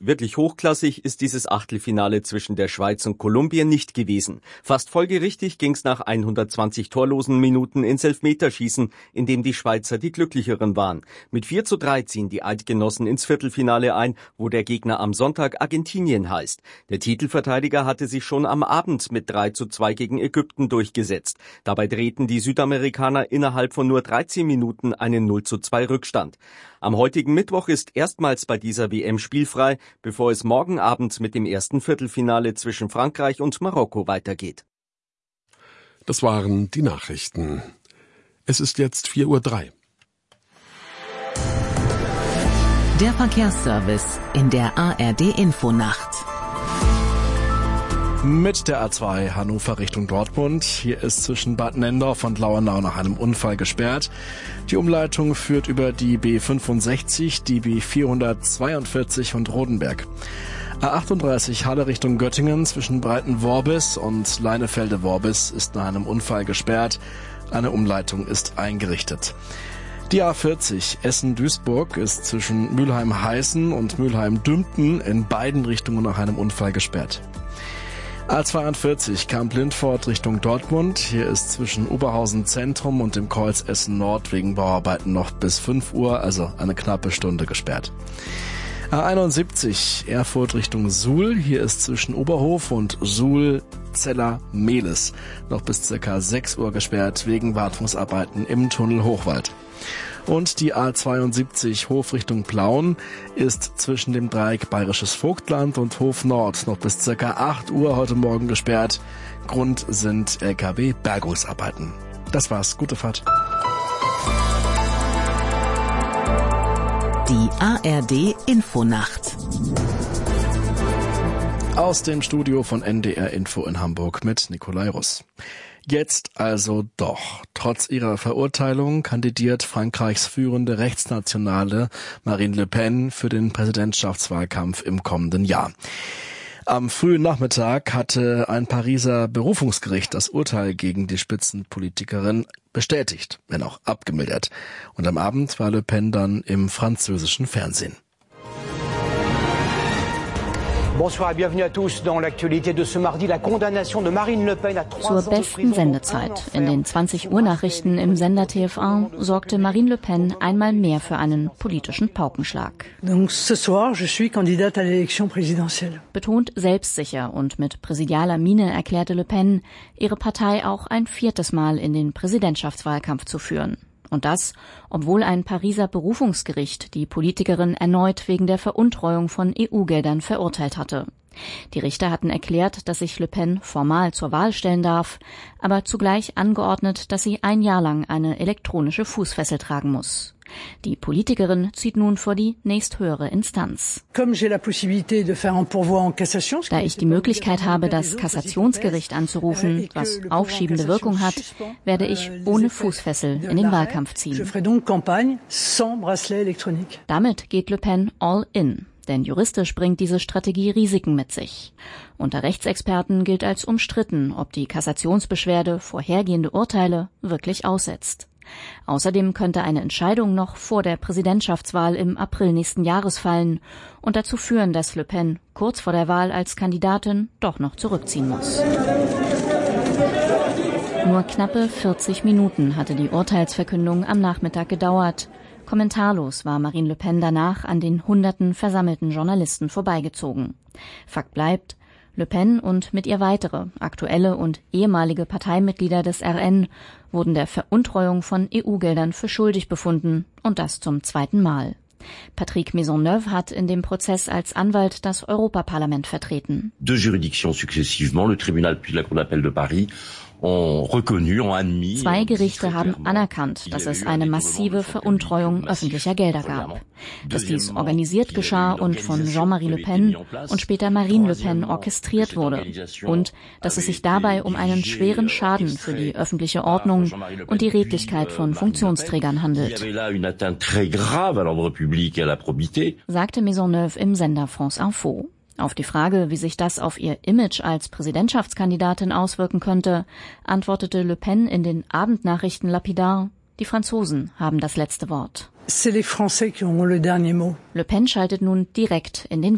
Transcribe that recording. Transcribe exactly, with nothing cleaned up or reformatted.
Wirklich hochklassig ist dieses Achtelfinale zwischen der Schweiz und Kolumbien nicht gewesen. Fast folgerichtig ging's nach hundertzwanzig torlosen Minuten ins Elfmeterschießen, in dem die Schweizer die glücklicheren waren. Mit vier zu drei ziehen die Eidgenossen ins Viertelfinale ein, wo der Gegner am Sonntag Argentinien heißt. Der Titelverteidiger hatte sich schon am Abend mit drei zu zwei gegen Ägypten durchgesetzt. Dabei drehten die Südamerikaner innerhalb von nur dreizehn Minuten einen null zu zwei Rückstand. Am heutigen Mittwoch ist erstmals bei dieser W M spielfrei, bevor es morgen Abend mit dem ersten Viertelfinale zwischen Frankreich und Marokko weitergeht. Das waren die Nachrichten. Es ist jetzt vier Uhr drei. Der Verkehrsservice in der A R D-Infonacht. Mit der A zwei Hannover Richtung Dortmund. Hier ist zwischen Bad Nendorf und Lauernau nach einem Unfall gesperrt. Die Umleitung führt über die B fünfundsechzig, die B vierhundertzweiundvierzig und Rodenberg. A achtunddreißig Halle Richtung Göttingen zwischen Breitenworbis und Leinefelde-Worbis ist nach einem Unfall gesperrt. Eine Umleitung ist eingerichtet. Die A vierzig Essen-Duisburg ist zwischen Mülheim-Heißen und Mülheim-Dümpten in beiden Richtungen nach einem Unfall gesperrt. A zweiundvierzig Kamp-Lindfort Richtung Dortmund. Hier ist zwischen Oberhausen Zentrum und dem Kreuz Essen Nord wegen Bauarbeiten noch bis fünf Uhr, also eine knappe Stunde gesperrt. A einundsiebzig Erfurt Richtung Suhl. Hier ist zwischen Oberhof und Suhl-Zeller-Mehlis noch bis circa sechs Uhr gesperrt wegen Wartungsarbeiten im Tunnel Hochwald. Und die A zweiundsiebzig Hof Richtung Plauen ist zwischen dem Dreieck Bayerisches Vogtland und Hof Nord noch bis circa acht Uhr heute Morgen gesperrt. Grund sind L K W-Bergungsarbeiten. Das war's. Gute Fahrt. Die A R D-Infonacht. Aus dem Studio von N D R Info in Hamburg mit Nikolai Russ. Jetzt also doch. Trotz ihrer Verurteilung kandidiert Frankreichs führende Rechtsnationale Marine Le Pen für den Präsidentschaftswahlkampf im kommenden Jahr. Am frühen Nachmittag hatte ein Pariser Berufungsgericht das Urteil gegen die Spitzenpolitikerin bestätigt, wenn auch abgemildert. Und am Abend war Le Pen dann im französischen Fernsehen. Bonsoir et bienvenue à tous dans l'actualité de ce mardi, la condamnation de Marine Le Pen à trois ans de Zur besten Sendezeit. In den zwanzig Uhr Nachrichten im Sender T F eins sorgte Marine Le Pen einmal mehr für einen politischen Paukenschlag. Donc ce soir, je suis candidate à l'élection présidentielle. Betont selbstsicher und mit präsidialer Miene erklärte Le Pen, ihre Partei auch ein viertes Mal in den Präsidentschaftswahlkampf zu führen. Und das, obwohl ein Pariser Berufungsgericht die Politikerin erneut wegen der Veruntreuung von E U-Geldern verurteilt hatte. Die Richter hatten erklärt, dass sich Le Pen formal zur Wahl stellen darf, aber zugleich angeordnet, dass sie ein Jahr lang eine elektronische Fußfessel tragen muss. Die Politikerin zieht nun vor die nächsthöhere Instanz. Da ich die Möglichkeit habe, das Kassationsgericht anzurufen, was aufschiebende Wirkung hat, werde ich ohne Fußfessel in den Wahlkampf ziehen. Damit geht Le Pen all in. Denn juristisch bringt diese Strategie Risiken mit sich. Unter Rechtsexperten gilt als umstritten, ob die Kassationsbeschwerde vorhergehende Urteile wirklich aussetzt. Außerdem könnte eine Entscheidung noch vor der Präsidentschaftswahl im April nächsten Jahres fallen und dazu führen, dass Le Pen kurz vor der Wahl als Kandidatin doch noch zurückziehen muss. Nur knappe vierzig Minuten hatte die Urteilsverkündung am Nachmittag gedauert. Kommentarlos war Marine Le Pen danach an den hunderten versammelten Journalisten vorbeigezogen. Fakt bleibt, Le Pen und mit ihr weitere, aktuelle und ehemalige Parteimitglieder des R N wurden der Veruntreuung von E U-Geldern für schuldig befunden und das zum zweiten Mal. Patrick Maisonneuve hat in dem Prozess als Anwalt das Europaparlament vertreten. Deux juridictions successivement, le tribunal puis la cour d'appel de Paris. Zwei Gerichte haben anerkannt, dass es eine massive Veruntreuung öffentlicher Gelder gab. Dass dies organisiert geschah und von Jean-Marie Le Pen und später Marine Le Pen orchestriert wurde. Und dass es sich dabei um einen schweren Schaden für die öffentliche Ordnung und die Redlichkeit von Funktionsträgern handelt, sagte Maisonneuve im Sender France Info. Auf die Frage, wie sich das auf ihr Image als Präsidentschaftskandidatin auswirken könnte, antwortete Le Pen in den Abendnachrichten lapidar: Die Franzosen haben das letzte Wort. Le Pen schaltet nun direkt in den